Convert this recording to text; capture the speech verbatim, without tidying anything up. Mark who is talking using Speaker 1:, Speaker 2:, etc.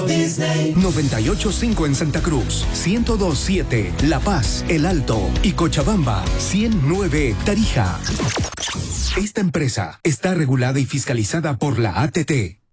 Speaker 1: Disney.
Speaker 2: noventa y ocho punto cinco en Santa Cruz, ciento dos punto siete La Paz, El Alto y Cochabamba, ciento nueve Tarija. Esta empresa está regulada y fiscalizada por la A T T.